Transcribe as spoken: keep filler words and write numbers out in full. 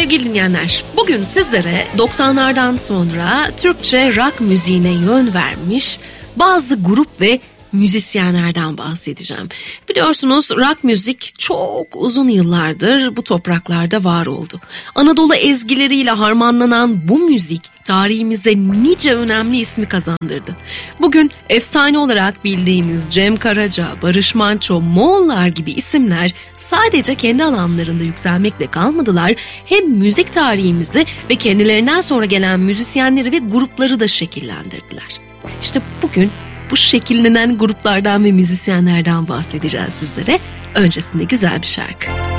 Sevgili dinleyenler, bugün sizlere doksanlardan sonra Türkçe rock müziğine yön vermiş bazı grup ve müzisyenlerden bahsedeceğim. Biliyorsunuz rock müzik çok uzun yıllardır bu topraklarda var oldu. Anadolu ezgileriyle harmanlanan bu müzik tarihimize nice önemli ismi kazandırdı. Bugün efsane olarak bildiğimiz Cem Karaca, Barış Manço, Moğollar gibi isimler sadece kendi alanlarında yükselmekle kalmadılar, hem müzik tarihimizi ve kendilerinden sonra gelen müzisyenleri ve grupları da şekillendirdiler. İşte bugün bu şekillenen gruplardan ve müzisyenlerden bahsedeceğiz sizlere. Öncesinde güzel bir şarkı.